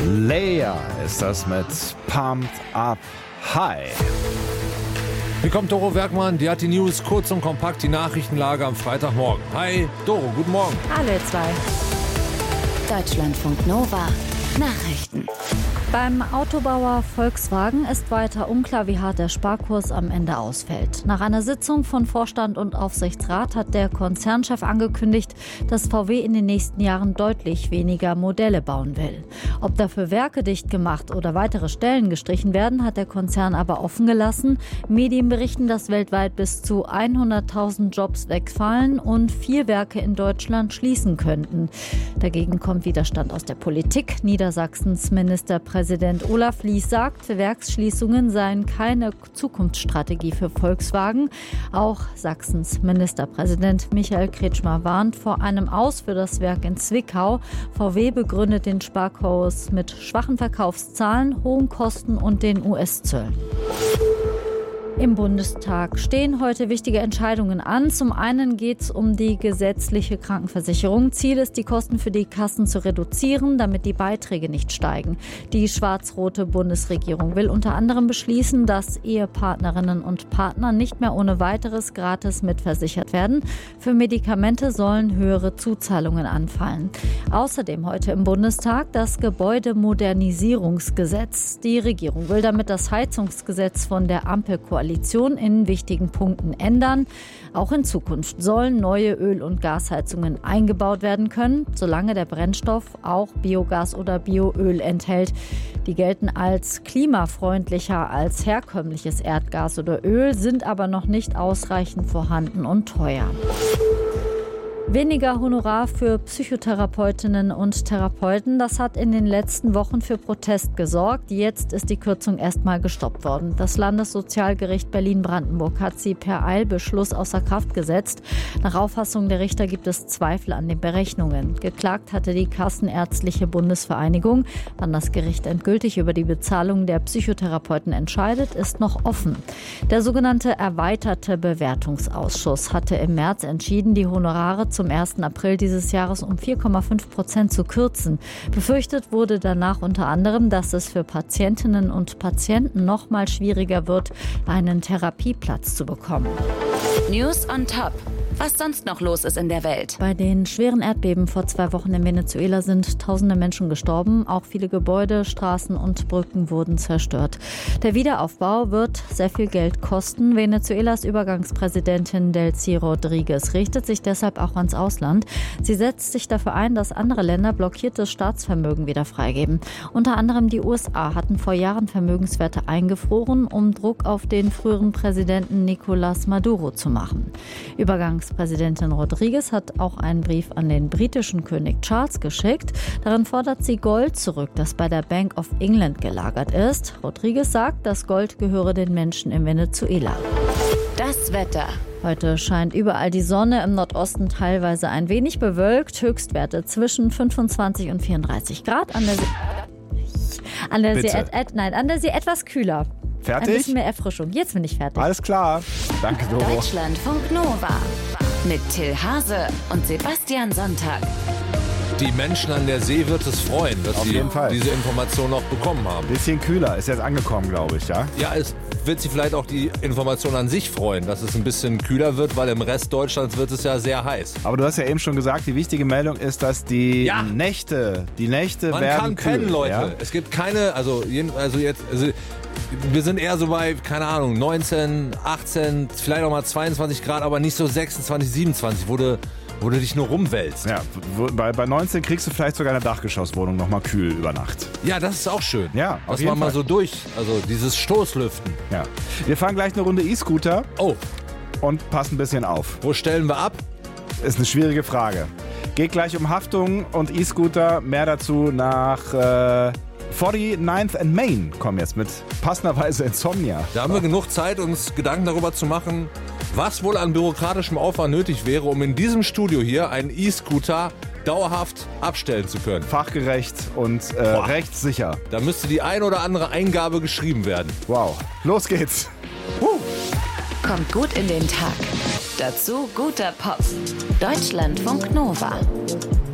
Leia ist das mit Pumped Up High. Hier kommt Doro Werkmann, die hat die News kurz und kompakt, die Nachrichtenlage am Freitagmorgen. Hi, Doro, guten Morgen. Hallo ihr zwei. Deutschlandfunk Nova Nachrichten. Beim Autobauer Volkswagen ist weiter unklar, wie hart der Sparkurs am Ende ausfällt. Nach einer Sitzung von Vorstand und Aufsichtsrat hat der Konzernchef angekündigt, dass VW in den nächsten Jahren deutlich weniger Modelle bauen will. Ob dafür Werke dicht gemacht oder weitere Stellen gestrichen werden, hat der Konzern aber offen gelassen. Medien berichten, dass weltweit bis zu 100.000 Jobs wegfallen und 4 Werke in Deutschland schließen könnten. Dagegen kommt Widerstand aus der Politik. Niedersachsens Ministerpräsident Olaf Lies sagt, Werksschließungen seien keine Zukunftsstrategie für Volkswagen. Auch Sachsens Ministerpräsident Michael Kretschmer warnt vor einem Aus für das Werk in Zwickau. VW begründet den Sparkurs mit schwachen Verkaufszahlen, hohen Kosten und den US-Zöllen. Im Bundestag stehen heute wichtige Entscheidungen an. Zum einen geht es um die gesetzliche Krankenversicherung. Ziel ist, die Kosten für die Kassen zu reduzieren, damit die Beiträge nicht steigen. Die schwarz-rote Bundesregierung will unter anderem beschließen, dass Ehepartnerinnen und Partner nicht mehr ohne weiteres gratis mitversichert werden. Für Medikamente sollen höhere Zuzahlungen anfallen. Außerdem heute im Bundestag das Gebäudemodernisierungsgesetz. Die Regierung will damit das Heizungsgesetz von der Ampelkoalition in wichtigen Punkten ändern. Auch in Zukunft sollen neue Öl- und Gasheizungen eingebaut werden können, solange der Brennstoff auch Biogas oder Bioöl enthält. Die gelten als klimafreundlicher als herkömmliches Erdgas oder Öl, sind aber noch nicht ausreichend vorhanden und teuer. Weniger Honorar für Psychotherapeutinnen und Therapeuten, das hat in den letzten Wochen für Protest gesorgt. Jetzt ist die Kürzung erstmal gestoppt worden. Das Landessozialgericht Berlin-Brandenburg hat sie per Eilbeschluss außer Kraft gesetzt. Nach Auffassung der Richter gibt es Zweifel an den Berechnungen. Geklagt hatte die Kassenärztliche Bundesvereinigung. Wann das Gericht endgültig über die Bezahlung der Psychotherapeuten entscheidet, ist noch offen. Der sogenannte erweiterte Bewertungsausschuss hatte im März entschieden, die Honorare zum 1. April dieses Jahres um 4,5% zu kürzen. Befürchtet wurde danach unter anderem, dass es für Patientinnen und Patienten noch mal schwieriger wird, einen Therapieplatz zu bekommen. News on Top. Was sonst noch los ist in der Welt. Bei den schweren Erdbeben vor 2 Wochen in Venezuela sind tausende Menschen gestorben. Auch viele Gebäude, Straßen und Brücken wurden zerstört. Der Wiederaufbau wird sehr viel Geld kosten. Venezuelas Übergangspräsidentin Delcy Rodriguez richtet sich deshalb auch ans Ausland. Sie setzt sich dafür ein, dass andere Länder blockiertes Staatsvermögen wieder freigeben. Unter anderem die USA hatten vor Jahren Vermögenswerte eingefroren, um Druck auf den früheren Präsidenten Nicolás Maduro zu machen. Übergangspräsidentin Rodriguez hat auch einen Brief an den britischen König Charles geschickt. Darin fordert sie Gold zurück, das bei der Bank of England gelagert ist. Rodriguez sagt, das Gold gehöre den Menschen in Venezuela. Das Wetter. Heute scheint überall die Sonne, im Nordosten teilweise ein wenig bewölkt. Höchstwerte zwischen 25 und 34 Grad. An der See etwas kühler. Fertig? Ein bisschen mehr Erfrischung. Jetzt bin ich fertig. Alles klar. Danke, Doro. Deutschlandfunk Nova. Mit Till Hase und Sebastian Sonntag. Die Menschen an der See wird es freuen, dass Auf sie jeden Fall. diese Information noch bekommen haben. Bisschen kühler, ist jetzt angekommen, glaube ich, ja? Ja, es wird sie vielleicht auch die Information an sich freuen, dass es ein bisschen kühler wird, weil im Rest Deutschlands wird es ja sehr heiß. Aber du hast ja eben schon gesagt, die wichtige Meldung ist, dass die Nächte Man werden kann pennen, kühl, Leute. Ja? Es gibt keine, wir sind eher so bei, keine Ahnung, 19, 18, vielleicht auch mal 22 Grad, aber nicht so 26, 27, wo du dich nur rumwälzt. Ja, bei 19 kriegst du vielleicht sogar eine Dachgeschosswohnung nochmal kühl über Nacht. Ja, das ist auch schön. Ja, auf dass jeden man mal Fall. so also dieses Stoßlüften. Ja. Wir fahren gleich eine Runde E-Scooter Oh, und passen ein bisschen auf. wo stellen wir ab? Ist eine schwierige Frage. Geht gleich um Haftung und E-Scooter. Mehr dazu nach 49th and Main. Kommen jetzt mit passenderweise Insomnia. Da haben wir genug Zeit, uns Gedanken darüber zu machen, was wohl an bürokratischem Aufwand nötig wäre, um in diesem Studio hier einen E-Scooter dauerhaft abstellen zu können. Fachgerecht und rechtssicher. Da müsste die ein oder andere Eingabe geschrieben werden. Wow. Los geht's. Kommt gut in den Tag. Dazu guter Pop. Deutschlandfunk Nova.